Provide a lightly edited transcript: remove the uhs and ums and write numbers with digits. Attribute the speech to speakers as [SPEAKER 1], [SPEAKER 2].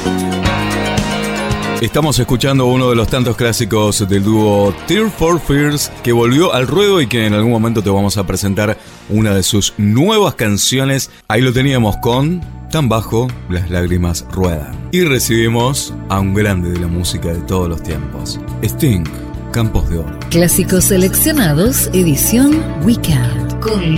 [SPEAKER 1] Estamos escuchando uno de los tantos clásicos del dúo Tears for Fears, que volvió al ruedo y que en algún momento te vamos a presentar una de sus nuevas canciones. Ahí lo teníamos con Tan bajo, las lágrimas ruedan. Y recibimos a un grande de la música de todos los tiempos, Sting, Campos de Oro.
[SPEAKER 2] Clásicos seleccionados, edición Weekend, con